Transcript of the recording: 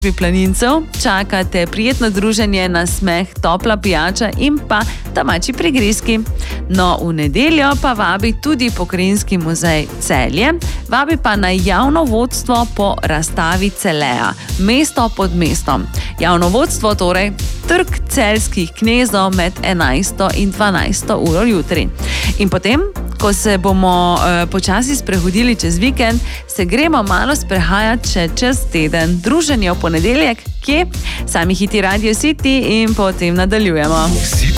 planincev čakate prijetno druženje, nasmeh, topla pijača in pa domači prigrizki. No, v nedeljo pa vabi tudi Pokrajinski muzej Celje, vabi pa na javno vodstvo po razstavi Celeja, mesto pod mestom. Javno vodstvo torej Trg celjskih knezov med 11. in 12. uro jutri. In potem, ko se bomo počasi sprehodili čez vikend, se gremo malo sprehajati še čez teden. Druženje v ponedeljek, kje? Sami Hiti Radio City in potem nadaljujemo.